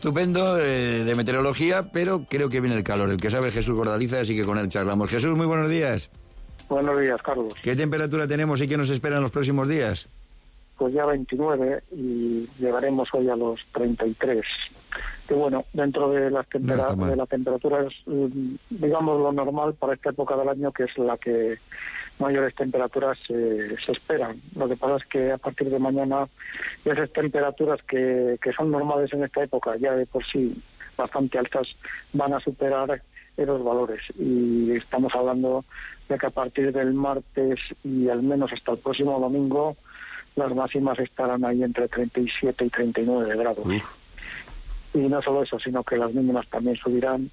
Estupendo de meteorología, pero creo que viene el calor. El que sabe Jesús Gordaliza, así que con él charlamos. Jesús, muy buenos días. Buenos días, Carlos. ¿Qué temperatura tenemos y qué nos espera en los próximos días? Pues ya 29 y llegaremos hoy a los 33. Que bueno, dentro de las temperaturas, digamos lo normal para esta época del año, que es la que mayores temperaturas se esperan. Lo que pasa es que a partir de mañana esas temperaturas que son normales en esta época, ya de por sí bastante altas, van a superar esos valores. Y estamos hablando de que a partir del martes y al menos hasta el próximo domingo, las máximas estarán ahí entre 37 y 39 grados. Y no solo eso, sino que las mínimas también subirán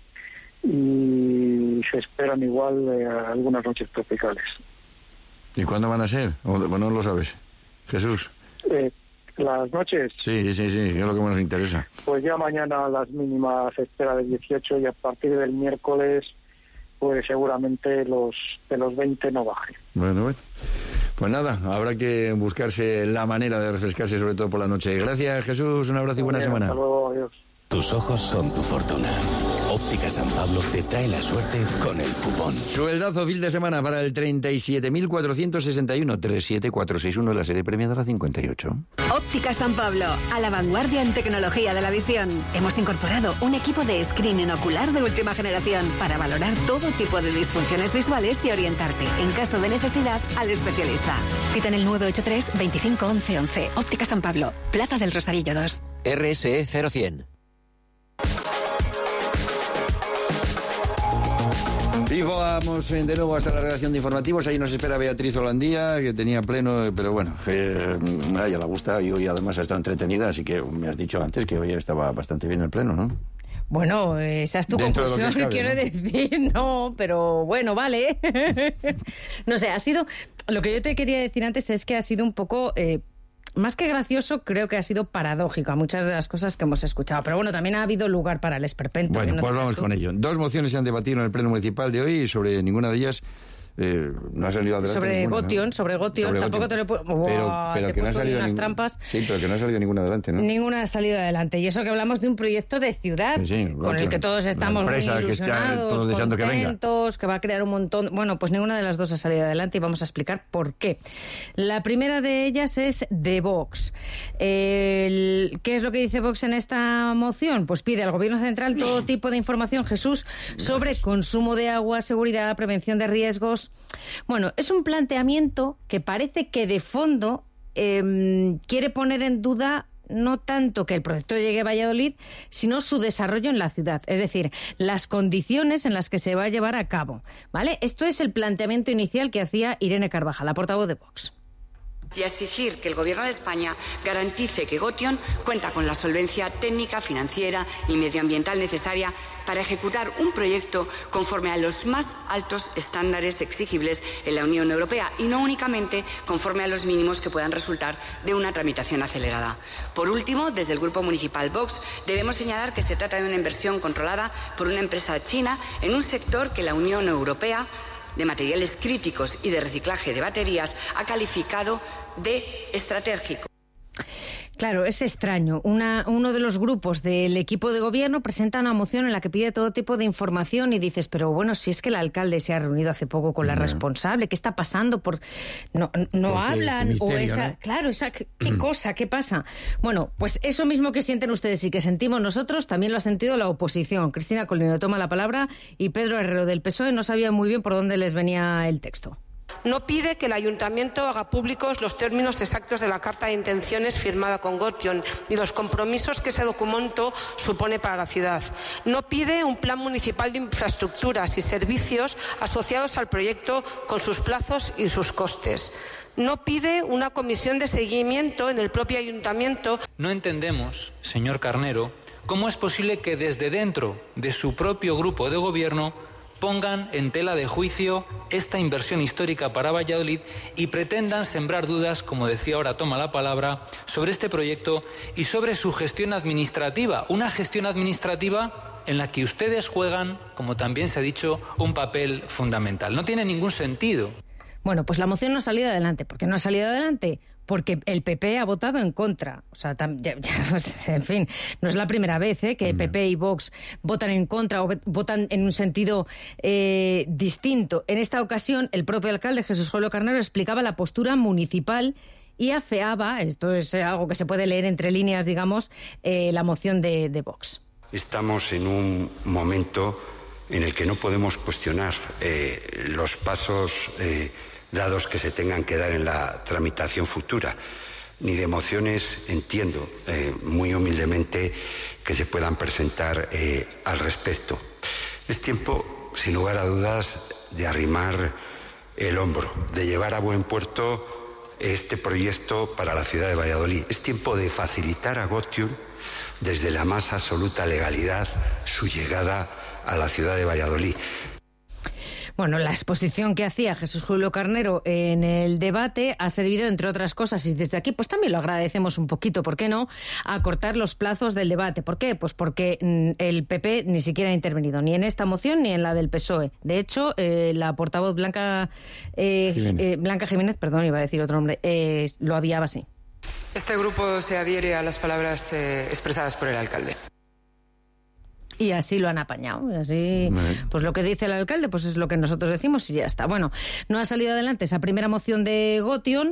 y se esperan igual algunas noches tropicales. ¿Y cuándo van a ser? ¿O no lo sabes, Jesús? Las noches. Sí, es lo que más nos interesa. Pues ya mañana las mínimas se espera de 18 y a partir del miércoles pues seguramente de los 20 no baje. Bueno. Pues nada, habrá que buscarse la manera de refrescarse, sobre todo por la noche. Gracias, Jesús, un abrazo y buena semana. Hasta luego, adiós. Tus ojos son tu fortuna. Óptica San Pablo te trae la suerte con el cupón. Sueldazo fin de semana para el 37.461, 37461, la serie premiada a la 58. Óptica San Pablo, a la vanguardia en tecnología de la visión. Hemos incorporado un equipo de screening ocular de última generación para valorar todo tipo de disfunciones visuales y orientarte, en caso de necesidad, al especialista. Cita en el 983 25 11 11. Óptica San Pablo, Plaza del Rosarillo 2. RSE 0100. Y vamos de nuevo hasta la redacción de informativos. Ahí nos espera Beatriz Holandía, que tenía pleno, pero bueno, a ella le gusta y hoy además ha estado entretenida, así que me has dicho antes que hoy estaba bastante bien el pleno, ¿no? Bueno, esa es tu conclusión, quiero decir, no, pero bueno, vale. No sé, ha sido... Lo que yo te quería decir antes es que ha sido un poco... más que gracioso, creo que ha sido paradójico a muchas de las cosas que hemos escuchado. Pero bueno, también ha habido lugar para el esperpento. Bueno, pues vamos con ello. 2 mociones se han debatido en el Pleno Municipal de hoy y sobre ninguna de ellas no ha salido adelante. Sobre Gotion, tampoco te lo puedo... Pero que no ha salido unas trampas. Sí, pero que no ha salido ninguna adelante, ¿no? Ninguna ha salido adelante. Y eso que hablamos de un proyecto de ciudad, con el que todos estamos muy ilusionados, todos deseando contentos, que va a crear un montón... Bueno, pues ninguna de las dos ha salido adelante y vamos a explicar por qué. La primera de ellas es de Vox. ¿Qué es lo que dice Vox en esta moción? Pues pide al Gobierno Central todo tipo de información, Jesús, sobre consumo de agua, seguridad, prevención de riesgos. Bueno, es un planteamiento que parece que de fondo quiere poner en duda no tanto que el proyecto llegue a Valladolid, sino su desarrollo en la ciudad, es decir, las condiciones en las que se va a llevar a cabo, ¿vale? Esto es el planteamiento inicial que hacía Irene Carvajal, la portavoz de Vox. Y exigir que el Gobierno de España garantice que Gotion cuenta con la solvencia técnica, financiera y medioambiental necesaria para ejecutar un proyecto conforme a los más altos estándares exigibles en la Unión Europea y no únicamente conforme a los mínimos que puedan resultar de una tramitación acelerada. Por último, desde el Grupo Municipal Vox debemos señalar que se trata de una inversión controlada por una empresa china en un sector que la Unión Europea de materiales críticos y de reciclaje de baterías ha calificado de estratégico. Claro, es extraño. Uno de los grupos del equipo de gobierno presenta una moción en la que pide todo tipo de información y dices, pero bueno, si es que el alcalde se ha reunido hace poco con la responsable, ¿qué está pasando? No hablan, misterio, o esa, ¿no? Claro, esa ¿qué cosa? ¿Qué pasa? Bueno, pues eso mismo que sienten ustedes y que sentimos nosotros, también lo ha sentido la oposición. Cristina Colino toma la palabra y Pedro Herrero del PSOE no sabía muy bien por dónde les venía el texto. No pide que el Ayuntamiento haga públicos los términos exactos de la carta de intenciones firmada con Gotion y los compromisos que ese documento supone para la ciudad. No pide un plan municipal de infraestructuras y servicios asociados al proyecto con sus plazos y sus costes. No pide una comisión de seguimiento en el propio Ayuntamiento. No entendemos, señor Carnero, cómo es posible que desde dentro de su propio grupo de gobierno pongan en tela de juicio esta inversión histórica para Valladolid y pretendan sembrar dudas, como decía ahora toma la palabra, sobre este proyecto y sobre su gestión administrativa. Una gestión administrativa en la que ustedes juegan, como también se ha dicho, un papel fundamental. No tiene ningún sentido. Bueno, pues la moción no ha salido adelante. ¿Por qué no ha salido adelante? porque el PP ha votado en contra. O sea, en fin, no es la primera vez que PP y Vox votan en contra o votan en un sentido distinto. En esta ocasión, el propio alcalde, Jesús Julio Carnero, explicaba la postura municipal y afeaba, esto es algo que se puede leer entre líneas, digamos, la moción de Vox. Estamos en un momento en el que no podemos cuestionar los pasos dados que se tengan que dar en la tramitación futura, ni de mociones, entiendo, muy humildemente, que se puedan presentar al respecto. Es tiempo, sin lugar a dudas, de arrimar el hombro, de llevar a buen puerto este proyecto para la ciudad de Valladolid. Es tiempo de facilitar a Gotion, desde la más absoluta legalidad, su llegada a la ciudad de Valladolid. Bueno, la exposición que hacía Jesús Julio Carnero en el debate ha servido, entre otras cosas, y desde aquí pues también lo agradecemos un poquito, ¿por qué no?, a acortar los plazos del debate. ¿Por qué? Pues porque el PP ni siquiera ha intervenido, ni en esta moción ni en la del PSOE. De hecho, la portavoz Blanca Jiménez, perdón, iba a decir otro nombre, lo aviaba así. Este grupo se adhiere a las palabras expresadas por el alcalde. Y así lo han apañado. Y así, pues lo que dice el alcalde, pues es lo que nosotros decimos y ya está. Bueno, no ha salido adelante esa primera moción de Gotion,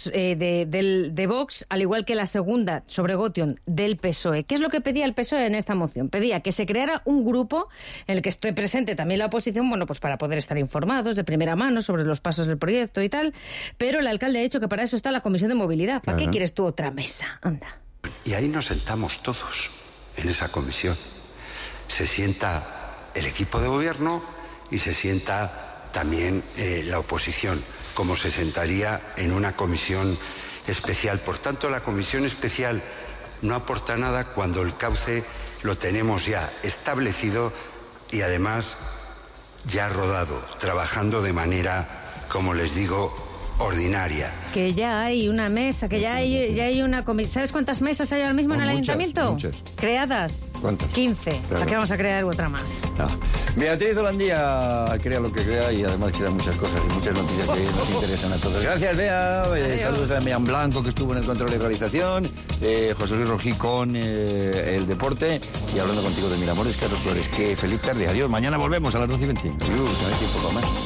de Vox, al igual que la segunda sobre Gotion del PSOE. ¿Qué es lo que pedía el PSOE en esta moción? Pedía que se creara un grupo en el que esté presente también la oposición, bueno, pues para poder estar informados de primera mano sobre los pasos del proyecto y tal. Pero el alcalde ha dicho que para eso está la Comisión de Movilidad. ¿Para qué quieres tú otra mesa? Anda. Y ahí nos sentamos todos en esa comisión. Se sienta el equipo de gobierno y se sienta también la oposición, como se sentaría en una comisión especial. Por tanto, la comisión especial no aporta nada cuando el cauce lo tenemos ya establecido y además ya rodado, trabajando de manera, como les digo, ordinaria. Que ya hay una mesa, que ya hay una comisión. ¿Sabes cuántas mesas hay ahora mismo en el ayuntamiento? Muchas. ¿Creadas? ¿Cuántas? 15. Claro. ¿Para qué vamos a crear otra más? No. Beatriz Holandía crea lo que crea y además crea muchas cosas y muchas noticias que nos interesan a todos. Gracias, Bea. Saludos a Mean Blanco, que estuvo en el control de realización, José Luis Rojí con el deporte, y hablando contigo de Mil Amores, Carlos Flores. Que feliz tarde. Adiós. Mañana volvemos a las 12:20. Adiós, a ver si un poco más.